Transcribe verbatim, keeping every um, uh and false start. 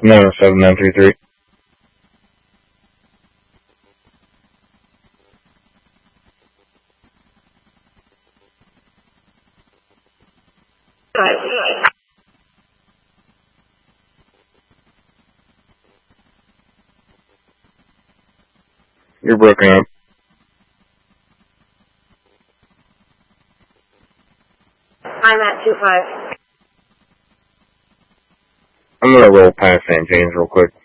nine oh seven nine three three. You're broken up. I'm at two five. I'm gonna roll past Saint James real quick.